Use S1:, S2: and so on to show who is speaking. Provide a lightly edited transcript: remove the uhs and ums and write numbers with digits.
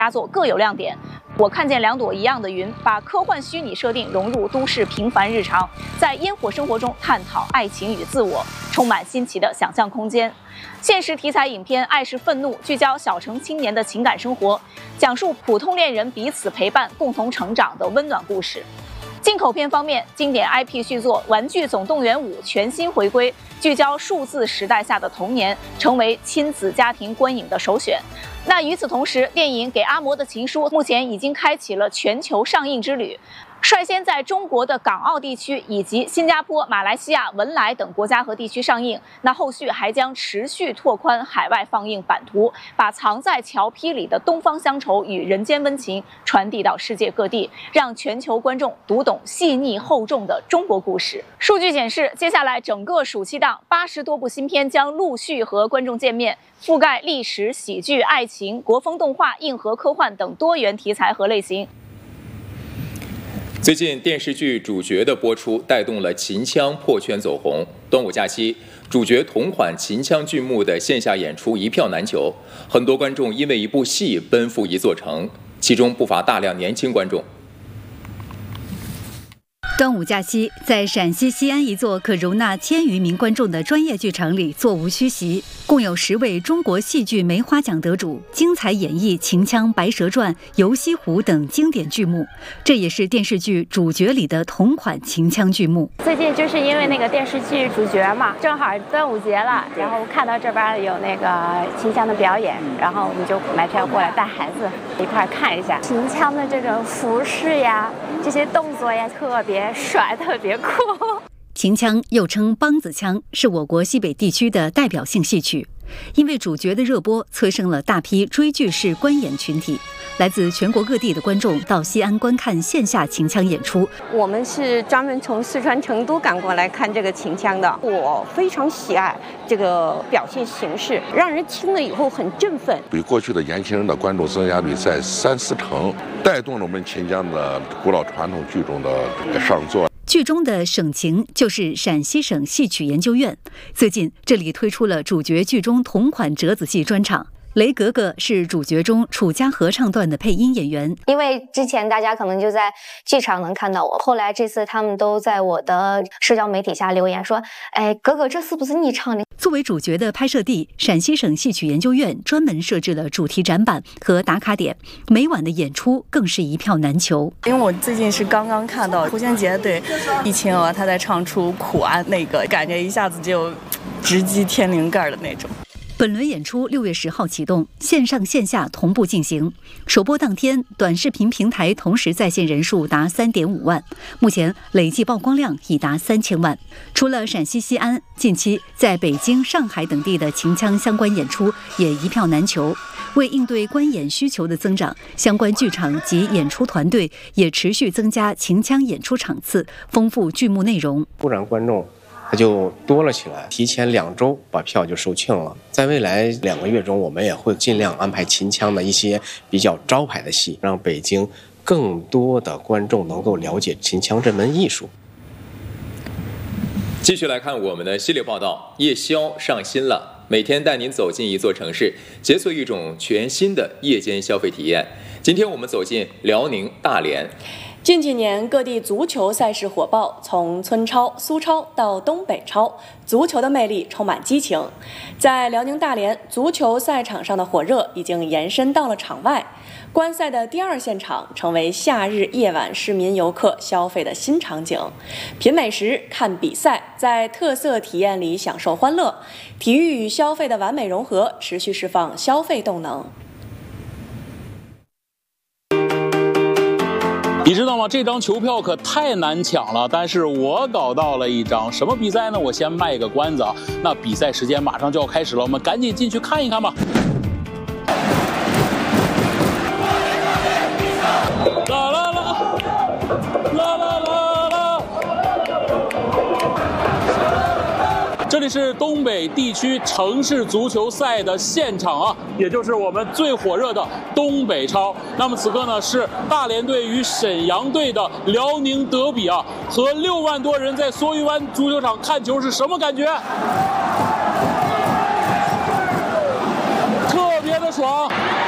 S1: 佳作各有亮点。我看见两朵一样的云，把科幻虚拟设定融入都市平凡日常，在烟火生活中探讨爱情与自我，充满新奇的想象空间。现实题材影片《爱是愤怒》聚焦小城青年的情感生活，讲述普通恋人彼此陪伴、共同成长的温暖故事。进口片方面，经典 IP 续作《玩具总动员5》全新回归，聚焦数字时代下的童年，成为亲子家庭观影的首选。那与此同时，电影《给阿嬷的情书》目前已经开启了全球上映之旅，率先在中国的港澳地区以及新加坡、马来西亚、文莱等国家和地区上映。那后续还将持续拓宽海外放映版图，把藏在桥坯里的东方乡愁与人间温情传递到世界各地，让全球观众读懂细腻厚重的中国故事。数据显示，接下来整个暑期档80多部新片将陆续和观众见面，覆盖历史、喜剧、爱情、国风动画、硬核科幻等多元题材和类型。
S2: 最近电视剧主角的播出带动了秦腔破圈走红。端午假期，主角同款秦腔剧目的线下演出一票难求，很多观众因为一部戏奔赴一座城，其中不乏大量年轻观众。
S3: 端午假期，在陕西西安一座可容纳1000余名观众的专业剧场里座无虚席，共有10位中国戏剧梅花奖得主精彩演绎秦腔《白蛇传》《游西湖》等经典剧目，这也是电视剧主角里的同款秦腔剧目。
S4: 最近就是因为那个电视剧主角嘛，正好端午节了，然后看到这边有那个秦腔的表演，然后我们就买票过来带孩子一块看一下秦腔的这种服饰呀，这些动作呀，特别帅，特别酷。
S3: 秦腔又称梆子腔，是我国西北地区的代表性戏曲。因为主角的热播，催生了大批追剧式观演群体，来自全国各地的观众到西安观看线下秦腔演出。
S5: 我们是专门从四川成都赶过来看这个秦腔的，我非常喜爱这个表现形式，让人听了以后很振奋，
S6: 比过去的年轻人的观众增加率在3-4成，带动了我们秦腔的古老传统剧种的上座。
S3: 剧中的省情就是陕西省戏曲研究院，最近这里推出了主角剧中同款折子戏专场。雷格格是主角中楚家合唱段的配音演员，
S7: 因为之前大家可能就在剧场能看到我，后来这次他们都在我的社交媒体下留言说，哎，格格这是不是你唱的？
S3: 作为主角的拍摄地，陕西省戏曲研究院专门设置了主题展板和打卡点，每晚的演出更是一票难求。
S8: 因为我最近是刚刚看到胡先杰对易秦娥他在唱出苦安那个，感觉一下子就直击天灵盖的那种。
S3: 本轮演出6月10号启动，线上线下同步进行。首播当天，短视频平台同时在线人数达3.5万，目前累计曝光量已达3000万。除了陕西西安，近期在北京、上海等地的秦腔相关演出也一票难求。为应对观演需求的增长，相关剧场及演出团队也持续增加秦腔演出场次，丰富剧目内容。
S9: 突然观众它就多了起来，提前2周把票就售罄了。在未来2个月中，我们也会尽量安排秦腔的一些比较招牌的戏，让北京更多的观众能够了解秦腔这门艺术。
S2: 继续来看我们的系列报道，夜宵上新了，每天带您走进一座城市，解锁一种全新的夜间消费体验。今天我们走进辽宁大连。
S10: 近几年，各地足球赛事火爆，从村超、苏超到东北超，足球的魅力充满激情。在辽宁大连，足球赛场上的火热已经延伸到了场外。观赛的第2现场成为夏日夜晚市民游客消费的新场景，品美食、看比赛，在特色体验里享受欢乐，体育与消费的完美融合，持续释放消费动能。
S11: 你知道吗？这张球票可太难抢了，但是我搞到了一张。什么比赛呢？我先卖个关子啊。那比赛时间马上就要开始了，我们赶紧进去看一看吧。啦啦啦，啦啦啦啦。这里是东北地区城市足球赛的现场啊，也就是我们最火热的东北超。那么此刻呢，是大连队与沈阳队的辽宁德比啊，和6万多人在蓑衣湾足球场看球是什么感觉？特别的爽。